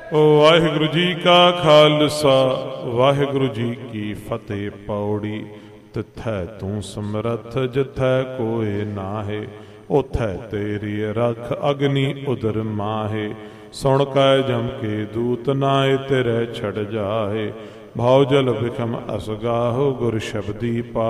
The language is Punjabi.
ਵਾਹਿਗੁਰੂ ਜੀ ਕਾ ਖਾਲਸਾ ਵਾਹਿਗੁਰੂ ਜੀ ਕੀ ਫਤਿਹ। ਪੌੜੀ। ਤਿਥੈ ਤੂੰ ਸਮਰੱਥ ਜਿਥੈ ਕੋਇ ਨਾਹੇ, ਉਥੈ ਤੇਰੀ ਰਖ ਅਗਨੀ ਉਦਰ ਮਾਹੇ। ਸੁਣ ਕੈ ਜਮ ਕੇ ਦੂਤ ਨਾਏ ਤੇਰੇ ਛੜ ਜਾਹੇ, ਭਾਉ ਜਲ ਬਿਖਮ ਅਸਗਾਹੋ ਗੁਰ ਸ਼ਬਦੀ ਪਾ